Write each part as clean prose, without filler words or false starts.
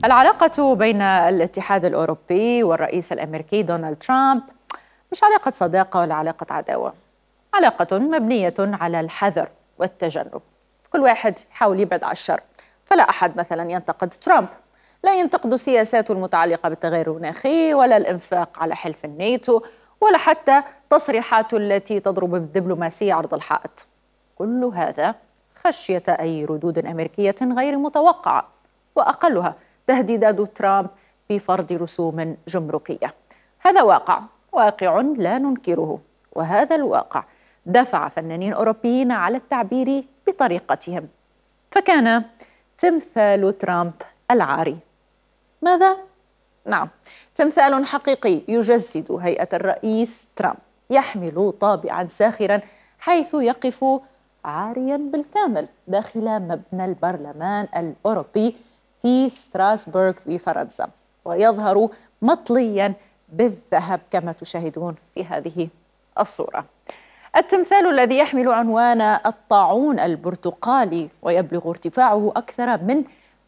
العلاقة بين الاتحاد الأوروبي والرئيس الأمريكي دونالد ترامب مش علاقة صداقة ولا علاقة عداوة، علاقة مبنية على الحذر والتجنب. كل واحد يحاول يبعد عن الشر، فلا أحد مثلا ينتقد ترامب، لا ينتقد سياساته المتعلقة بالتغير المناخي ولا الإنفاق على حلف الناتو ولا حتى تصريحاته التي تضرب بالدبلوماسية عرض الحائط. كل هذا خشية أي ردود أمريكية غير متوقعة، وأقلها تهديدات ترامب بفرض رسوم جمركية. هذا واقع لا ننكره، وهذا الواقع دفع فنانين أوروبيين على التعبير بطريقتهم، فكان تمثال ترامب العاري. ماذا؟ نعم، تمثال حقيقي يجسد هيئة الرئيس ترامب، يحمل طابعا ساخرا حيث يقف عاريا بالكامل داخل مبنى البرلمان الأوروبي في ستراسبورغ في فرنسا، ويظهر مطليا بالذهب كما تشاهدون في هذه الصورة. التمثال الذي يحمل عنوان الطاعون البرتقالي ويبلغ ارتفاعه أكثر من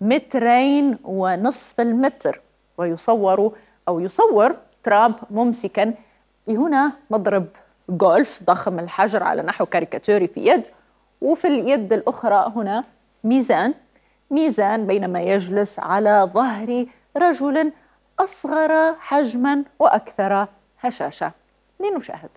2.5 متر، ويصور ترامب ممسكا هنا مضرب جولف ضخم الحجر على نحو كاريكاتوري في يد، وفي اليد الأخرى هنا ميزان بينما يجلس على ظهر رجل أصغر حجما وأكثر هشاشة. لنشاهد.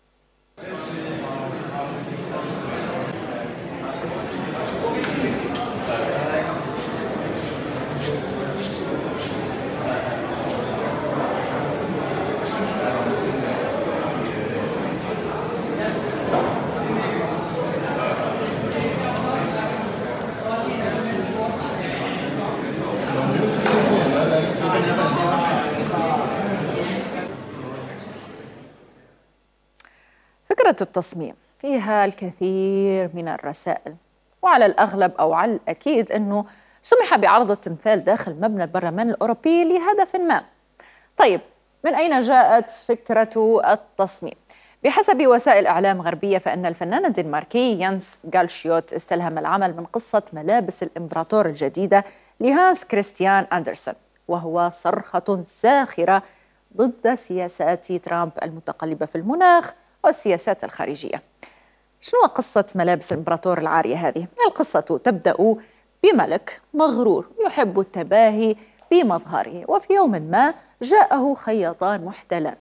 فكرة التصميم فيها الكثير من الرسائل، وعلى الأغلب أو على الأكيد أنه سمح بعرض التمثال داخل مبنى البرلمان الأوروبي لهدف ما. طيب، من أين جاءت فكرة التصميم؟ بحسب وسائل إعلام غربية فإن الفنان الدنماركي يانس غالشيوت استلهم العمل من قصة ملابس الإمبراطور الجديدة لهانس كريستيان أندرسون، وهو صرخة ساخرة ضد سياسات ترامب المتقلبة في المناخ والسياسات الخارجية. شنو قصة ملابس الإمبراطور العارية هذه؟ القصة تبدأ بملك مغرور يحب التباهي بمظهره، وفي يوم ما جاءه خياطان محتلان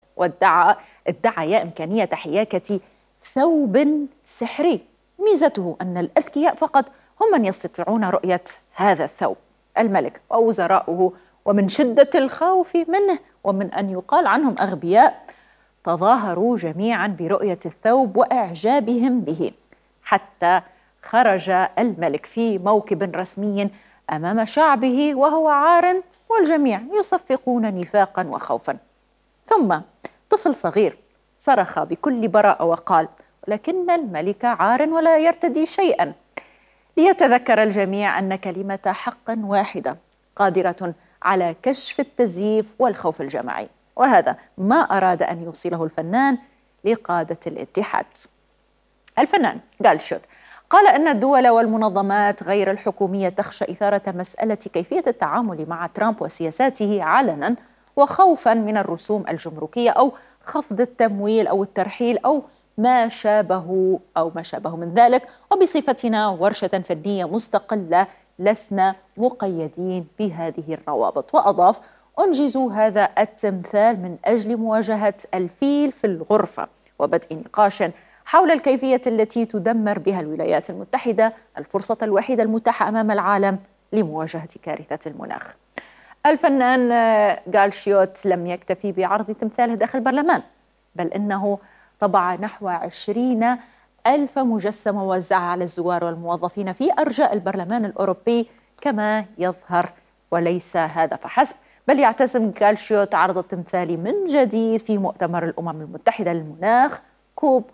ادعيا إمكانية حياكة ثوب سحري. ميزته أن الأذكياء فقط هم من يستطيعون رؤية هذا الثوب. الملك ووزراؤه ومن شدة الخوف منه ومن أن يقال عنهم أغبياء تظاهروا جميعا برؤية الثوب وإعجابهم به، حتى خرج الملك في موكب رسمي أمام شعبه وهو عار والجميع يصفقون نفاقا وخوفا. ثم طفل صغير صرخ بكل براءة وقال: لكن الملك عار ولا يرتدي شيئا، ليتذكر الجميع أن كلمة حق واحدة قادرة على كشف التزييف والخوف الجماعي. وهذا ما أراد أن يوصله الفنان لقادة الاتحاد. الفنان غالشيوت قال أن الدول والمنظمات غير الحكومية تخشى إثارة مسألة كيفية التعامل مع ترامب وسياساته علنا، وخوفا من الرسوم الجمركية أو خفض التمويل أو الترحيل أو ما شابه من ذلك. وبصفتنا ورشة فنية مستقلة لسنا مقيدين بهذه الروابط. وأضاف: أنجزوا هذا التمثال من أجل مواجهة الفيل في الغرفة وبدء نقاش حول الكيفية التي تدمر بها الولايات المتحدة الفرصة الوحيدة المتاحة أمام العالم لمواجهة كارثة المناخ. الفنان غالشيوت لم يكتفي بعرض تمثاله داخل البرلمان، بل إنه طبع نحو 20,000 مجسمة ووزعها على الزوار والموظفين في أرجاء البرلمان الأوروبي كما يظهر. وليس هذا فحسب، بل يعتزم غالشيوت عرض التمثال من جديد في مؤتمر الأمم المتحدة للمناخ كوب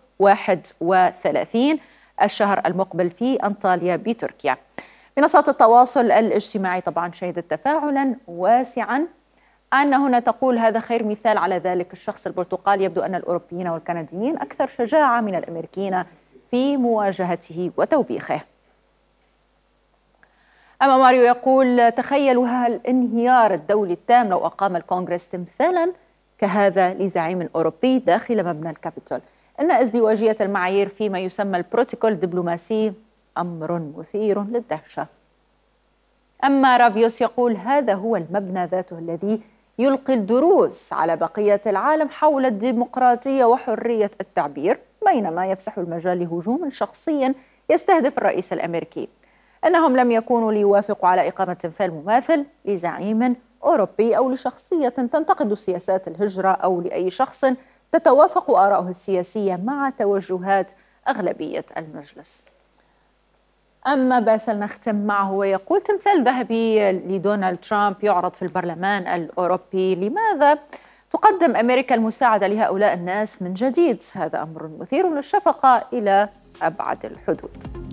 31 الشهر المقبل في أنطاليا بتركيا. منصات التواصل الاجتماعي طبعا شهدت تفاعلا واسعا. أن هنا تقول: هذا خير مثال على ذلك الشخص البرتقالي، يبدو أن الأوروبيين والكنديين أكثر شجاعة من الأمريكيين في مواجهته وتوبيخه. أما ماريو يقول: تخيلوا هالانهيار الدولي التام لو أقام الكونغرس تمثالا كهذا لزعيم أوروبي داخل مبنى الكابيتول. إن ازدواجية المعايير فيما يسمى البروتوكول الدبلوماسي أمر مثير للدهشة. أما رافيوس يقول: هذا هو المبنى ذاته الذي يلقي الدروس على بقية العالم حول الديمقراطية وحرية التعبير، بينما يفسح المجال لهجوم شخصي يستهدف الرئيس الأمريكي. أنهم لم يكونوا ليوافقوا على إقامة تمثال مماثل لزعيم أوروبي أو لشخصية تنتقد سياسات الهجرة أو لأي شخص تتوافق آراؤه السياسية مع توجهات أغلبية المجلس. أما باسل نختم معه ويقول: تمثال ذهبي لدونالد ترامب يعرض في البرلمان الأوروبي، لماذا تقدم أمريكا المساعدة لهؤلاء الناس من جديد؟ هذا أمر مثير للشفقة إلى أبعد الحدود.